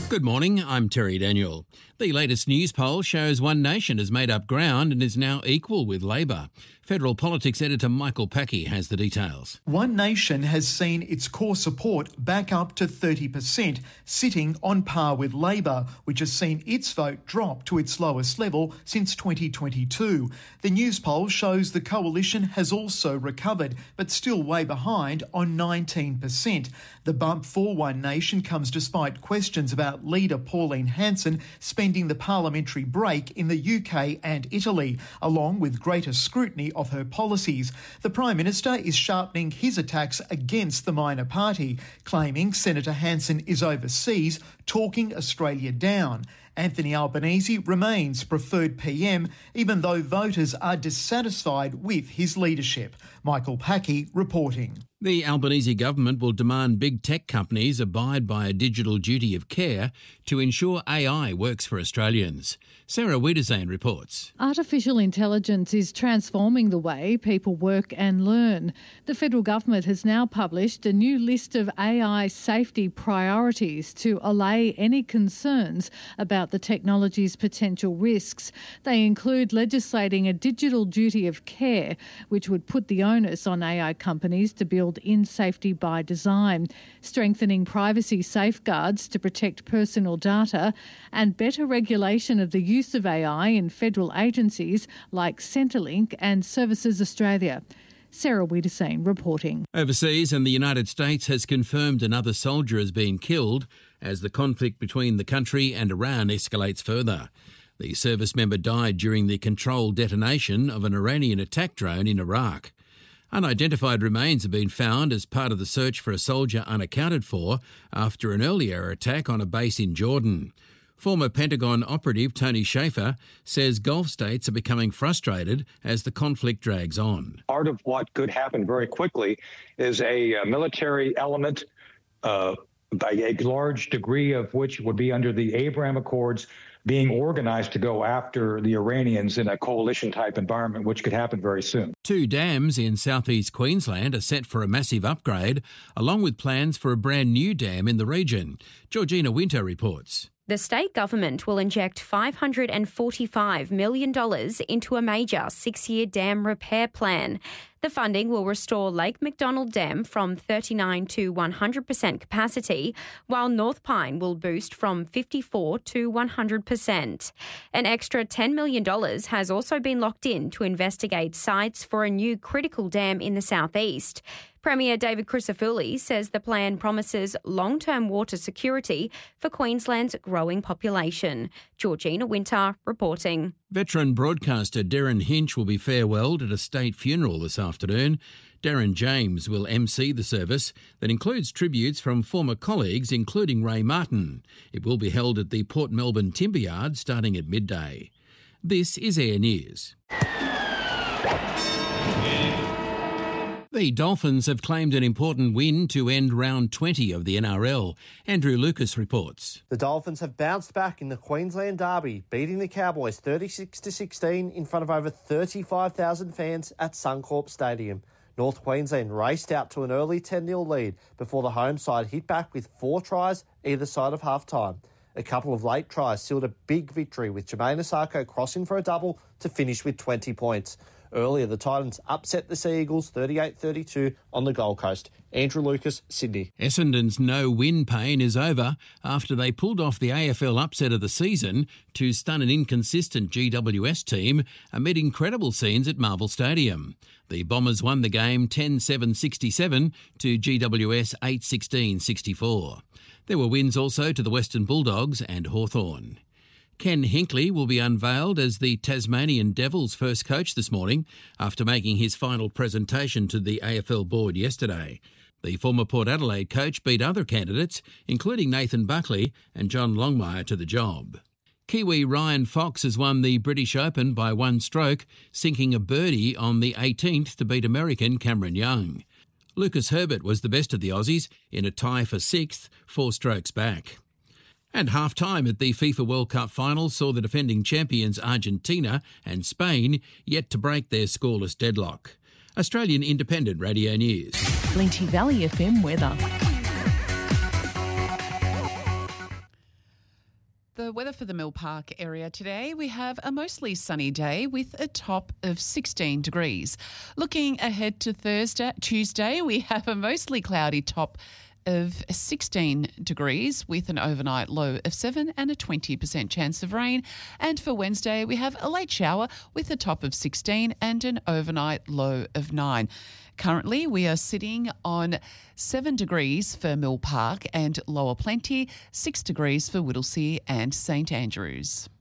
Good morning, I'm Terry Daniel. The latest news poll shows One Nation has made up ground and is now equal with Labor. Federal Politics editor Michael Packey has the details. One Nation has seen its core support back up to 30%, sitting on par with Labor, which has seen its vote drop to its lowest level since 2022. The news poll shows the coalition has also recovered, but still way behind on 19%. The bump for One Nation comes despite questions about leader Pauline Hanson spending the parliamentary break in the UK and Italy, along with greater scrutiny of her policies. The Prime Minister is sharpening his attacks against the minor party, claiming Senator Hanson is overseas, talking Australia down. Anthony Albanese remains preferred PM, even though voters are dissatisfied with his leadership. Michael Packey reporting. The Albanese government will demand big tech companies abide by a digital duty of care to ensure AI works for Australians. Sarah Wiedersane reports. Artificial intelligence is transforming the way people work and learn. The federal government has now published a new list of AI safety priorities to allay any concerns about the technology's potential risks. They include legislating a digital duty of care, which would put the onus on AI companies to build in safety by design, strengthening privacy safeguards to protect personal data, and better regulation of the use of AI in federal agencies like Centrelink and Services Australia. Sarah Wiedersane reporting. Overseas, and the United States has confirmed another soldier has been killed as the conflict between the country and Iran escalates further. The service member died during the controlled detonation of an Iranian attack drone in Iraq. Unidentified remains have been found as part of the search for a soldier unaccounted for after an earlier attack on a base in Jordan. Former Pentagon operative Tony Shaffer says Gulf states are becoming frustrated as the conflict drags on. Part of what could happen very quickly is a military element, a large degree of which would be under the Abraham Accords, being organized to go after the Iranians in a coalition-type environment, which could happen very soon. 2 dams in southeast Queensland are set for a massive upgrade, along with plans for a brand new dam in the region. Georgina Winter reports. The state government will inject $545 million into a major 6-year dam repair plan. The funding will restore Lake McDonald Dam from 39 to 100% capacity, while North Pine will boost from 54 to 100%. An extra $10 million has also been locked in to investigate sites for a new critical dam in the southeast. Premier David Crisafulli says the plan promises long-term water security for Queensland's growing population. Georgina Winter reporting. Veteran broadcaster Darren Hinch will be farewelled at a state funeral this afternoon. Darren James will MC the service that includes tributes from former colleagues, including Ray Martin. It will be held at the Port Melbourne Timber Yard starting at midday. This is Air News. The Dolphins have claimed an important win to end round 20 of the NRL. Andrew Lucas reports. The Dolphins have bounced back in the Queensland Derby, beating the Cowboys 36-16 in front of over 35,000 fans at Suncorp Stadium. North Queensland raced out to an early 10-0 lead before the home side hit back with 4 tries either side of half-time. A couple of late tries sealed a big victory, with Jermaine Asako crossing for a double to finish with 20 points. Earlier, the Titans upset the Sea Eagles 38-32 on the Gold Coast. Andrew Lucas, Sydney. Essendon's no-win pain is over after they pulled off the AFL upset of the season to stun an inconsistent GWS team amid incredible scenes at Marvel Stadium. The Bombers won the game 10-7-67 to GWS 8-16-64. There were wins also to the Western Bulldogs and Hawthorn. Ken Hinkley will be unveiled as the Tasmanian Devils' first coach this morning after making his final presentation to the AFL board yesterday. The former Port Adelaide coach beat other candidates, including Nathan Buckley and John Longmire, to the job. Kiwi Ryan Fox has won the British Open by 1 stroke, sinking a birdie on the 18th to beat American Cameron Young. Lucas Herbert was the best of the Aussies in a tie for 6th, 4 strokes back. And half-time at the FIFA World Cup final saw the defending champions Argentina and Spain yet to break their scoreless deadlock. Australian Independent Radio News. Plenty Valley FM weather. The weather for the Mill Park area today, we have a mostly sunny day with a top of 16 degrees. Looking ahead to Tuesday, we have a mostly cloudy top of 16 degrees with an overnight low of 7 and a 20% chance of rain. And for Wednesday, we have a late shower with a top of 16 and an overnight low of 9. Currently, we are sitting on 7 degrees for Mill Park and Lower Plenty, 6 degrees for Whittlesea and St Andrews.